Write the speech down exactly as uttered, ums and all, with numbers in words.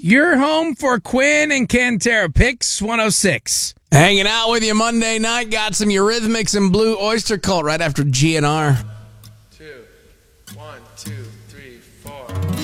You're home for Quinn and Cantera Picks one oh six. Hanging out with you Monday night. Got some Eurythmics and Blue Oyster Cult right after G N R. Two, one, two.